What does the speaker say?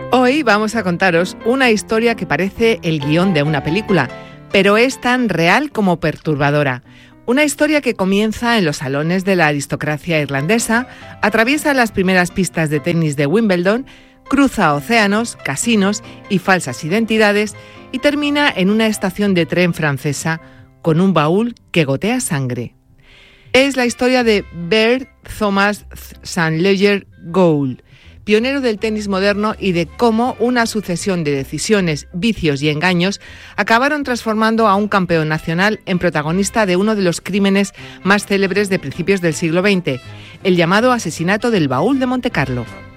Hoy vamos a contaros una historia que parece el guión de una película, pero es tan real como perturbadora. Una historia que comienza en los salones de la aristocracia irlandesa, atraviesa las primeras pistas de tenis de Wimbledon, cruza océanos, casinos y falsas identidades y termina en una estación de tren francesa con un baúl que gotea sangre. Es la historia de Bert Thomas St. Leger Gould, pionero del tenis moderno y de cómo una sucesión de decisiones, vicios y engaños acabaron transformando a un campeón nacional en protagonista de uno de los crímenes más célebres de principios del siglo XX, el llamado asesinato del baúl de Montecarlo.